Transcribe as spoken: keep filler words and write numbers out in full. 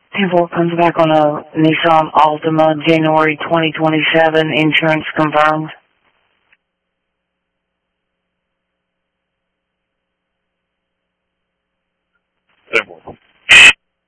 Info comes back on a Nissan Altima, January twenty twenty-seven, insurance confirmed. Info.